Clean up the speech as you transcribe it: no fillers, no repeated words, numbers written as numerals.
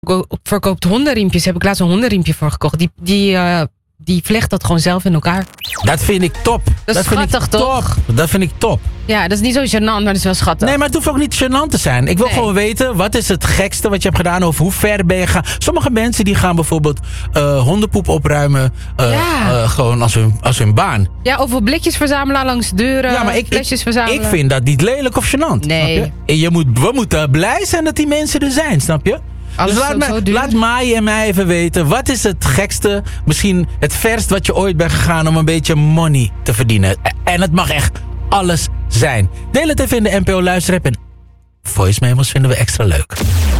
verkoopt hondenriempjes. Heb ik laatst een hondenriempje voor gekocht. Die vlecht dat gewoon zelf in elkaar. Dat vind ik top. Dat is schattig, toch? Dat vind ik top. Ja, dat is niet zo gênant, maar dat is wel schattig. Nee, maar het hoeft ook niet gênant te zijn. Ik wil gewoon weten, wat is het gekste wat je hebt gedaan of hoe ver ben je gegaan? Sommige mensen die gaan bijvoorbeeld hondenpoep opruimen. Gewoon als hun baan. Ja, of blikjes verzamelen langs deuren. Ja, maar flesjes verzamelen. Ik vind dat niet lelijk of gênant. Nee. Snap je? We moeten blij zijn dat die mensen er zijn, snap je? Alles dus laat Mai en mij even weten. Wat is het gekste, misschien het verst wat je ooit bent gegaan om een beetje money te verdienen? En het mag echt alles zijn. Deel het even in de NPO Luisterapp en voice memos vinden we extra leuk.